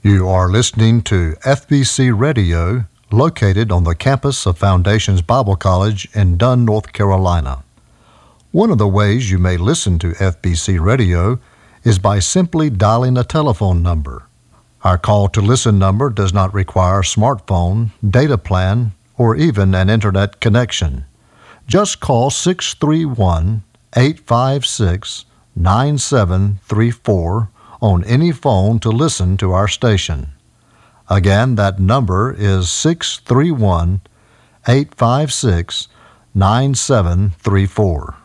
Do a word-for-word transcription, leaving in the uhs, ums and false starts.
You are listening to F B C Radio, located on the campus of Foundations Bible College in Dunn, North Carolina. One of the ways you may listen to F B C Radio is by simply dialing a telephone number. Our call to listen number does not require a smartphone, data plan, or even an internet connection. Just call six three one, eight five six, nine seven three four on any phone to listen to our station. Again, that number is six three one, eight five six, nine seven three four.